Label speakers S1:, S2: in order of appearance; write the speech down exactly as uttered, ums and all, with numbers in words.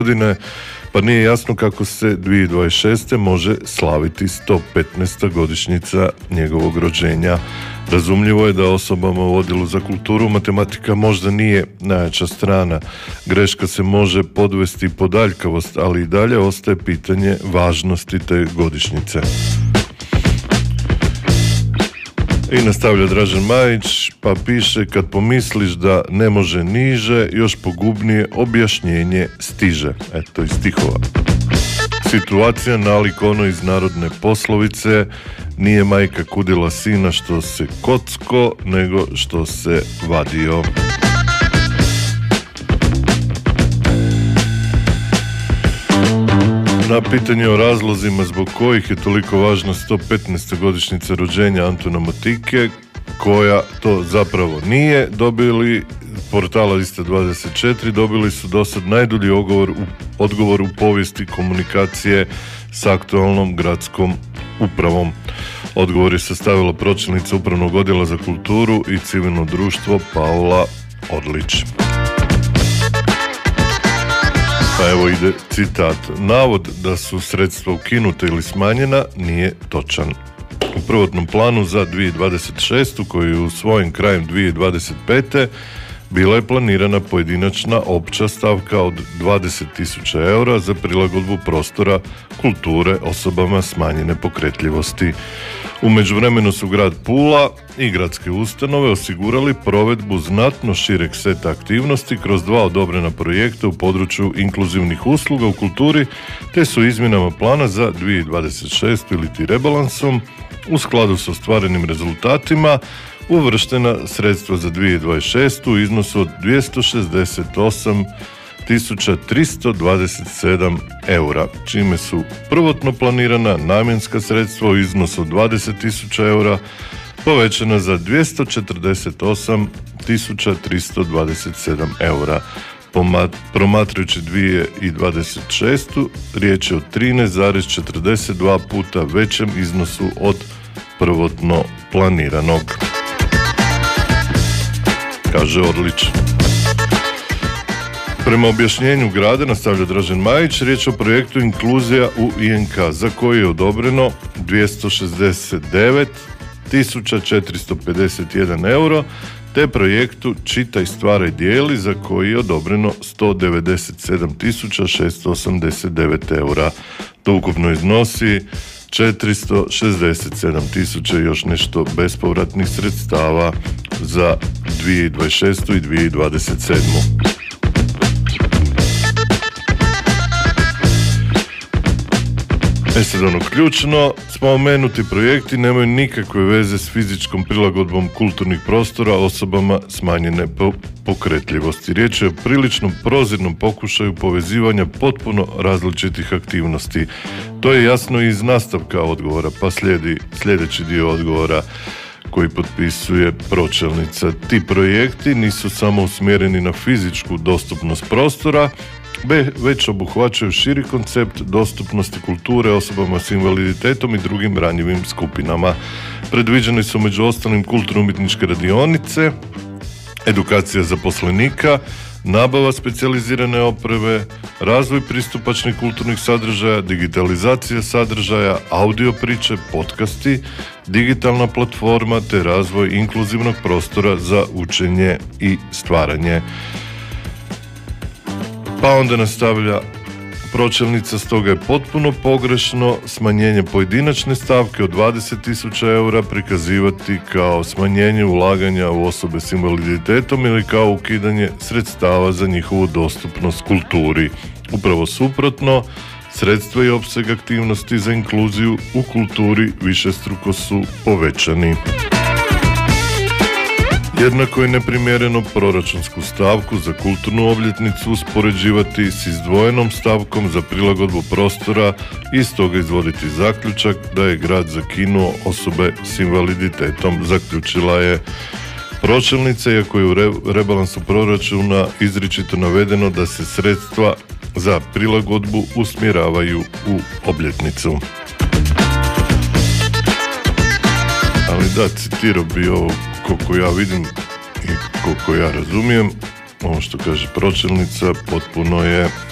S1: godine, pa nije jasno kako se dvije tisuće dvadeset šeste. može slaviti sto petnaesta godišnjica njegovog rođenja. Razumljivo je da osobama u odjelu za kulturu matematika možda nije najjača strana. Greška se može podvesti pod aljkavost, ali i dalje ostaje pitanje važnosti te godišnjice. I nastavlja Dražen Majić, pa piše: kad pomisliš da ne može niže, još pogubnije objašnjenje stiže. Eto, iz stihova. Situacija nalik ono iz narodne poslovice: nije majka kudila sina što se kocko, nego što se vadio. Na pitanje o razlozima zbog kojih je toliko važna sto petnaesta godišnjica rođenja Antuna Motike, koja to zapravo nije, dobili portala Lista dvadeset četiri, dobili su dosad najdulji odgovor u, odgovor u povijesti komunikacije s aktualnom gradskom upravom. Odgovor je sastavila pročelnica Upravnog odjela za kulturu i civilno društvo Paula Orlić. Pa evo ide citat: navod da su sredstva ukinuta ili smanjena nije točan. U prvotnom planu za dvije tisuće dvadeset šestu koji je usvojen krajem dvije tisuće dvadeset pete. bila je planirana pojedinačna opća stavka od dvadeset tisuća eura za prilagodbu prostora kulture osobama smanjene pokretljivosti. U međuvremenu su grad Pula i gradske ustanove osigurali provedbu znatno šireg seta aktivnosti kroz dva odobrena projekta u području inkluzivnih usluga u kulturi, te su izmjenama plana za dvije tisuće dvadeset šestu ili ti rebalansom u skladu s ostvarenim rezultatima uvrštena sredstva za dvije tisuće dvadeset šestu u iznosu od dvjesto šezdeset osam tisuća tristo dvadeset sedam eura, čime su prvotno planirana namjenska sredstva u iznosu od dvadeset tisuća eura povećana za dvjesto četrdeset osam tisuća tristo dvadeset sedam eura. Promatrajući dvije tisuće dvadeset šestu riječ je o trinaest zarez četrdeset dva puta većem iznosu od prvotno planiranog, kaže Orlić. Prema objašnjenju grada, nastavlja Dražen Majić, riječ o projektu Inkluzija u I N K, za koji je odobreno dvjesto šezdeset devet tisuća četiristo pedeset jedan euro, te projektu Čitaj, stvaraj, dijeli, za koji je odobreno sto devedeset sedam tisuća šesto osamdeset devet eura. To ukupno iznosi četiristo šezdeset sedam tisuća i još nešto bespovratnih sredstava za dvije tisuće dvadeset šestu i dvije tisuće dvadeset sedmu. E sad ono ključno, spomenuti projekti nemaju nikakve veze s fizičkom prilagodbom kulturnih prostora osobama smanjene po- pokretljivosti. Riječ je o priličnom prozirnom pokušaju povezivanja potpuno različitih aktivnosti. To je jasno iz nastavka odgovora, pa slijedi sljedeći dio odgovora koji potpisuje pročelnica. Ti projekti nisu samo usmjereni na fizičku dostupnost prostora, već obuhvaćaju širi koncept dostupnosti kulture osobama s invaliditetom i drugim ranjivim skupinama. Predviđene su među ostalim kulturno-umjetničke radionice, edukacija zaposlenika, nabava specijalizirane opreme, razvoj pristupačnih kulturnih sadržaja, digitalizacija sadržaja, audio priče, podcasti, digitalna platforma te razvoj inkluzivnog prostora za učenje i stvaranje. Pa onda nastavlja pročelnica, stoga je potpuno pogrešno smanjenje pojedinačne stavke od dvadeset tisuća eura prikazivati kao smanjenje ulaganja u osobe s invaliditetom ili kao ukidanje sredstava za njihovu dostupnost kulturi. Upravo suprotno, sredstva i opseg aktivnosti za inkluziju u kulturi višestruko su povećani. Jednako je neprimjereno proračunsku stavku za kulturnu obljetnicu uspoređivati s izdvojenom stavkom za prilagodbu prostora i stoga izvoditi zaključak da je grad zakinuo osobe s invaliditetom, zaključila je pročelnica, iako je u rebalansu proračuna izričito navedeno da se sredstva za prilagodbu usmjeravaju u obljetnicu. Ali da, citirao bi ovo koliko ja vidim i koliko ja razumijem, ovo što kaže pročelnica potpuno je